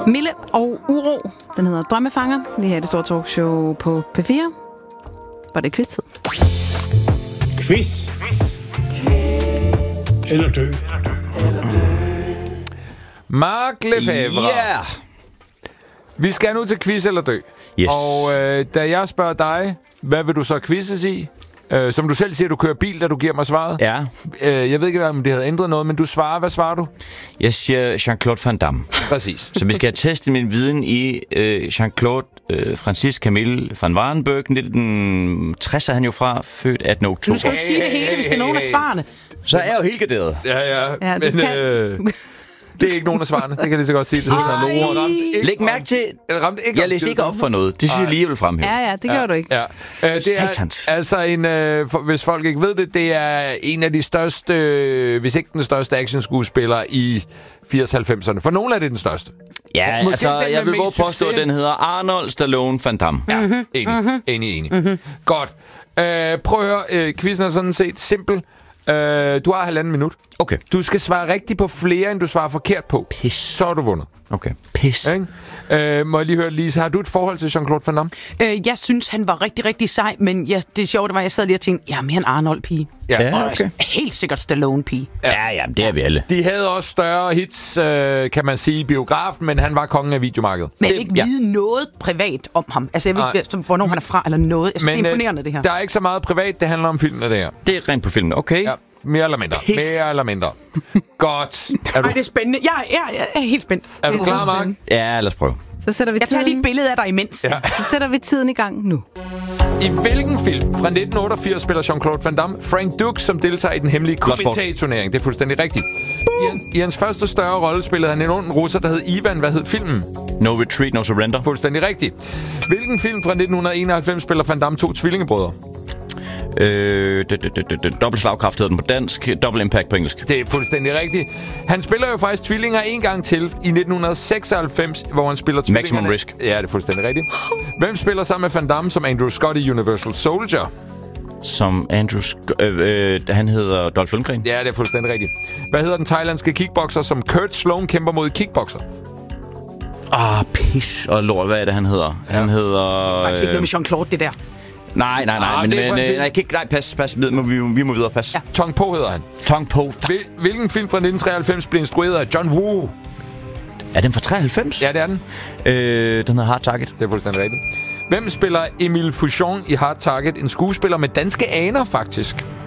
Mille og Uro. Den hedder Drømmefanger. Det her er det store talkshow på P4. Var det quiz-tid? Quiz. Eller dø. Mark Lefebvre. Yeah! Vi skal nu til quiz eller dø. Yes. Og da jeg spørger dig, hvad vil du så quizzes i? Som du selv siger, du kører bil, da du giver mig svaret. Ja. Jeg ved ikke, om det havde ændret noget, men du svarer. Hvad svarer du? Jeg siger Jean-Claude Van Damme. Præcis. Så vi skal have testet min viden i Jean-Claude Francis Camille van Warenberg. 1960 er han jo fra, født 18. oktober. Nu skal du ikke sige det hele, hvis det er nogen af svarene. Så er jeg jo helt garderet. Ja, du kan... Det er ikke nogen af svarene. Det kan jeg lige så godt sige. Det Læg mærke til, jeg læser ikke op for noget. Det synes jeg lige, jeg vil fremhæve. Ja, det gør du ikke. Ja. Det er altså hvis folk ikke ved det, det er en af de største, hvis ikke den største actionskuespiller i 80-90'erne. For nogle er det den største. Ja, måske altså, jeg vil våge påstå, at den hedder Arnold Stallone Van Damme. Ja, enig. Godt. Prøv at høre, quizzen er sådan set simpel. Du har 1,5 minut. Okay. Du skal svare rigtigt på flere, end du svarer forkert på. Pis. Så er du vundet. Okay. Pis. Må jeg lige høre, Lise, har du et forhold til Jean-Claude Van Damme? Jeg synes, han var rigtig, rigtig sej, men det sjove var, at jeg sad lige og tænkte, jeg er mere en Arnold-pige. Ja, okay. Helt sikkert Stallone-pige. Ja, det er vi alle. De havde også større hits, kan man sige, i biografen, men han var kongen af videomarkedet. Men jeg vil ikke vide noget privat om ham. Altså, jeg ved ikke, hvornår han er fra, eller noget. Jeg synes, det er imponerende, det her. Der er ikke så meget privat, det handler om filmen, det her. Det er rent på filmen, okay? Ja, mere eller mindre. Pis. Mere eller mindre. Godt. Ej, det er spændende. Jeg er helt spændt. Er du klar, Mark? Ja, lad os prøve. Så sætter vi Jeg tager lige tiden. et billede af dig imens. Ja. Så sætter vi tiden i gang nu. I hvilken film fra 1988 spiller Jean-Claude Van Damme Frank Dux, som deltager i den hemmelige komitee-turnering? Det er fuldstændig rigtigt. I hans første større rolle spillede han en ond russer, der hed Ivan. Hvad hed filmen? No Retreat, No Surrender. Fuldstændig rigtigt. Hvilken film fra 1991 spiller Van Damme 2 tvillingebrødre? Dobbelt slagkraft hedder den på dansk. Double Impact på engelsk. Det er fuldstændig rigtigt. Han spiller jo faktisk tvillinger en gang til i 1996, hvor han spiller tvillingerne. Maximum Risk. Ja, det er fuldstændig rigtigt. Hvem spiller sammen med Van Damme som Andrew Scott i Universal Soldier? Som Andrew... han hedder Dolph Lundgren. Ja, det er fuldstændig rigtigt. Hvad hedder den thailandske kickboxer, som Kurt Sloan kæmper mod kickboxer? Pis og lort. Hvad er det, han hedder? Ja. Han hedder... Faktisk ikke noget med Jean-Claude, det der. Nej. Pas. Vi må videre, pas. Ja. Tong Po hedder han. Tong Po. Hvilken film fra 1993 blev instrueret af John Woo? Er den fra 93? Ja, det er den. Den hedder Hard Target. Det er fuldstændig rigtigt. Hvem spiller Emile Fouchon i Hard Target? En skuespiller med danske aner, faktisk.